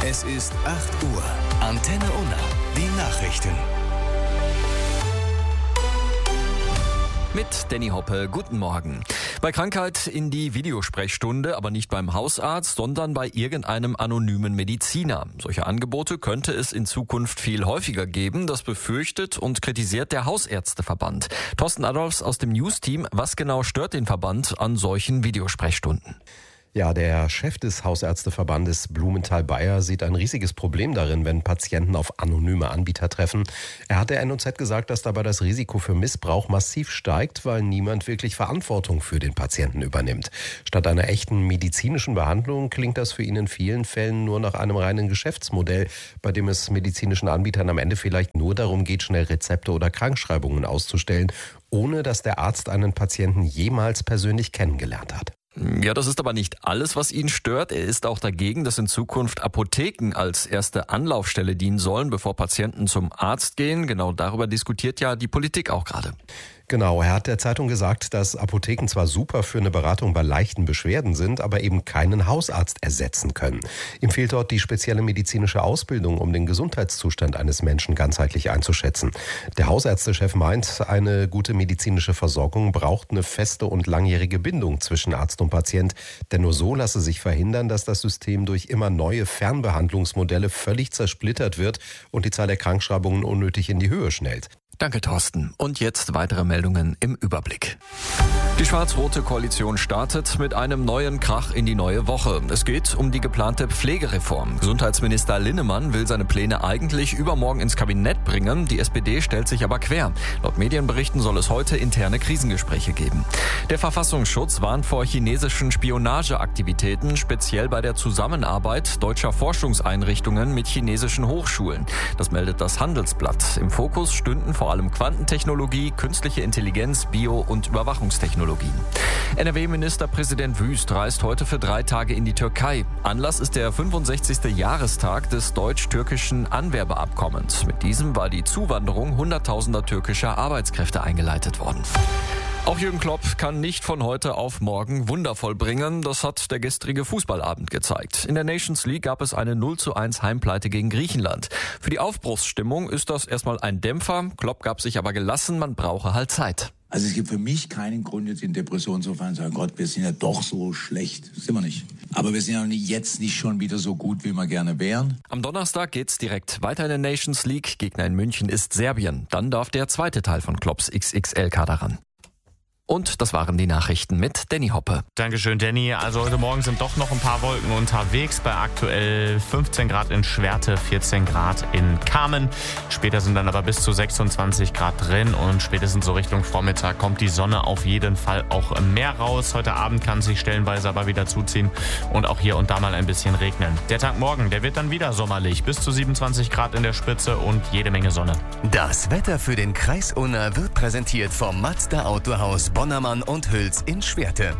Es ist 8 Uhr. Antenne Unna. Die Nachrichten. Mit Danny Hoppe, guten Morgen. Bei Krankheit in die Videosprechstunde, aber nicht beim Hausarzt, sondern bei irgendeinem anonymen Mediziner. Solche Angebote könnte es in Zukunft viel häufiger geben. Das befürchtet und kritisiert der Hausärzteverband. Thorsten Adolfs aus dem News-Team. Was genau stört den Verband an solchen Videosprechstunden? Ja, der Chef des Hausärzteverbandes Blumenthal-Bayer sieht ein riesiges Problem darin, wenn Patienten auf anonyme Anbieter treffen. Er hat der NOZ gesagt, dass dabei das Risiko für Missbrauch massiv steigt, weil niemand wirklich Verantwortung für den Patienten übernimmt. Statt einer echten medizinischen Behandlung klingt das für ihn in vielen Fällen nur nach einem reinen Geschäftsmodell, bei dem es medizinischen Anbietern am Ende vielleicht nur darum geht, schnell Rezepte oder Krankschreibungen auszustellen, ohne dass der Arzt einen Patienten jemals persönlich kennengelernt hat. Ja, das ist aber nicht alles, was ihn stört. Er ist auch dagegen, dass in Zukunft Apotheken als erste Anlaufstelle dienen sollen, bevor Patienten zum Arzt gehen. Genau darüber diskutiert ja die Politik auch gerade. Genau, er hat der Zeitung gesagt, dass Apotheken zwar super für eine Beratung bei leichten Beschwerden sind, aber eben keinen Hausarzt ersetzen können. Ihm fehlt dort die spezielle medizinische Ausbildung, um den Gesundheitszustand eines Menschen ganzheitlich einzuschätzen. Der Hausärztechef meint, eine gute medizinische Versorgung braucht eine feste und langjährige Bindung zwischen Arzt und Patient. Denn nur so lasse sich verhindern, dass das System durch immer neue Fernbehandlungsmodelle völlig zersplittert wird und die Zahl der Krankschreibungen unnötig in die Höhe schnellt. Danke, Thorsten. Und jetzt weitere Meldungen im Überblick. Die schwarz-rote Koalition startet mit einem neuen Krach in die neue Woche. Es geht um die geplante Pflegereform. Gesundheitsminister Linnemann will seine Pläne eigentlich übermorgen ins Kabinett bringen. Die SPD stellt sich aber quer. Laut Medienberichten soll es heute interne Krisengespräche geben. Der Verfassungsschutz warnt vor chinesischen Spionageaktivitäten, speziell bei der Zusammenarbeit deutscher Forschungseinrichtungen mit chinesischen Hochschulen. Das meldet das Handelsblatt. Im Fokus stünden vor allem Quantentechnologie, künstliche Intelligenz, Bio- und Überwachungstechnologien. NRW-Ministerpräsident Wüst reist heute für 3 Tage in die Türkei. Anlass ist der 65. Jahrestag des deutsch-türkischen Anwerbeabkommens. Mit diesem war die Zuwanderung hunderttausender türkischer Arbeitskräfte eingeleitet worden. Auch Jürgen Klopp kann nicht von heute auf morgen Wunder vollbringen. Das hat der gestrige Fußballabend gezeigt. In der Nations League gab es eine 0:1 Heimpleite gegen Griechenland. Für die Aufbruchsstimmung ist das erstmal ein Dämpfer. Klopp gab sich aber gelassen, man brauche halt Zeit. Also es gibt für mich keinen Grund, jetzt in Depression zu fallen und zu sagen, Gott, wir sind ja doch so schlecht. Das sind wir nicht. Aber wir sind ja jetzt nicht schon wieder so gut, wie wir gerne wären. Am Donnerstag geht's direkt weiter in der Nations League. Gegner in München ist Serbien. Dann darf der zweite Teil von Klopps XXL-Kader ran. Und das waren die Nachrichten mit Danny Hoppe. Dankeschön, Danny. Also heute Morgen sind doch noch ein paar Wolken unterwegs. Bei aktuell 15 Grad in Schwerte, 14 Grad in Kamen. Später sind dann aber bis zu 26 Grad drin. Und spätestens so Richtung Vormittag kommt die Sonne auf jeden Fall auch mehr raus. Heute Abend kann es sich stellenweise aber wieder zuziehen und auch hier und da mal ein bisschen regnen. Der Tag morgen, der wird dann wieder sommerlich. Bis zu 27 Grad in der Spitze und jede Menge Sonne. Das Wetter für den Kreis Unna wird präsentiert vom Mazda Autohaus Bonnermann und Hüls in Schwerte.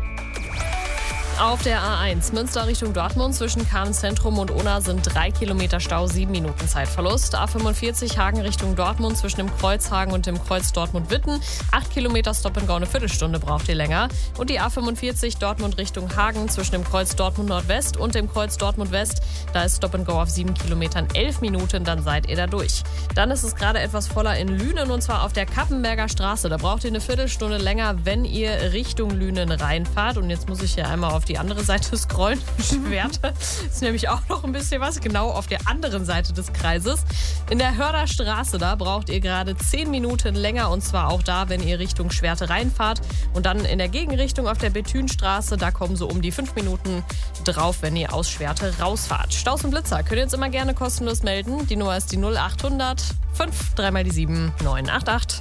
Auf der A1 Münster Richtung Dortmund zwischen Kamen-Zentrum und Unna sind 3 Kilometer Stau, 7 Minuten Zeitverlust. A45 Hagen Richtung Dortmund zwischen dem Kreuz Hagen und dem Kreuz Dortmund-Witten. 8 Kilometer Stop-and-Go, eine Viertelstunde braucht ihr länger. Und die A45 Dortmund Richtung Hagen zwischen dem Kreuz Dortmund Nordwest und dem Kreuz Dortmund West. Da ist Stop-and-Go auf 7 Kilometern, 11 Minuten, dann seid ihr da durch. Dann ist es gerade etwas voller in Lünen und zwar auf der Kappenberger Straße. Da braucht ihr eine Viertelstunde länger, wenn ihr Richtung Lünen reinfahrt. Und jetzt muss ich hier einmal auf die andere Seite scrollen. Schwerte. Ist nämlich auch noch ein bisschen was. Genau auf der anderen Seite des Kreises. In der Hörder Straße, da braucht ihr gerade 10 Minuten länger. Und zwar auch da, wenn ihr Richtung Schwerte reinfahrt. Und dann in der Gegenrichtung auf der Bethünstraße, da kommen so um die 5 Minuten drauf, wenn ihr aus Schwerte rausfahrt. Staus und Blitzer könnt ihr jetzt immer gerne kostenlos melden. Die Nummer ist die 0800 5 3 mal die 7 988.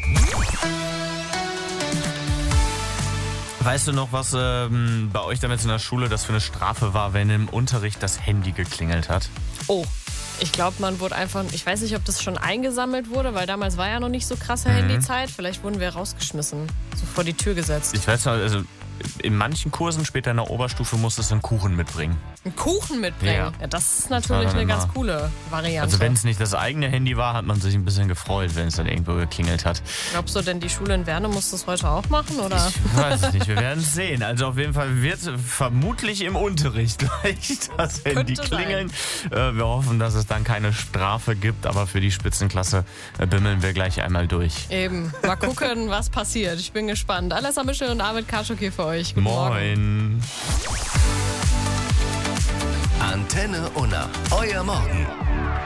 Weißt du noch, was bei euch damals in der Schule das für eine Strafe war, wenn im Unterricht das Handy geklingelt hat? Oh, ich glaube, man wurde einfach, ich weiß nicht, ob das schon eingesammelt wurde, weil damals war ja noch nicht so krasse Handyzeit. Vielleicht wurden wir rausgeschmissen, so vor die Tür gesetzt. Ich weiß noch, also in manchen Kursen später in der Oberstufe musstest du einen Kuchen mitbringen. Einen Kuchen mitbringen? Ja, das ist natürlich eine ganz coole Variante. Also wenn es nicht das eigene Handy war, hat man sich ein bisschen gefreut, wenn es dann irgendwo geklingelt hat. Glaubst du denn, die Schule in Werne muss das heute auch machen, oder? Ich weiß es nicht, wir werden es sehen. Also auf jeden Fall wird vermutlich im Unterricht gleich das Handy klingeln. Wir hoffen, dass es dann keine Strafe gibt, aber für die Spitzenklasse bimmeln wir gleich einmal durch. Eben, mal gucken, was passiert. Ich bin gespannt. Alessa Mischel und David Kaczuk hier für euch. Guten Morgen. Antenne Unna, euer Morgen.